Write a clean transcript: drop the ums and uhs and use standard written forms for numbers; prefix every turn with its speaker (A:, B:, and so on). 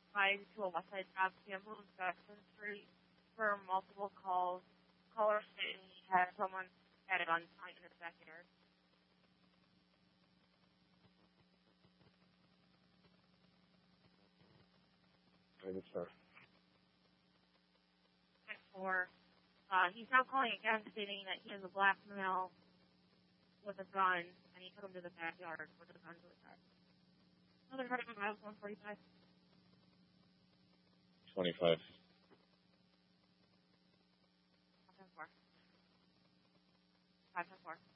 A: tied to a West Side job cancel in Jackson Street for multiple calls. Caller stating he had someone at a gunpoint in his backyard.
B: Maybe so.
A: He's now calling again stating that he has a black male with a gun and he took him to the backyard with a gun to his head. Another part of miles 145.
B: 25.
A: 510-4.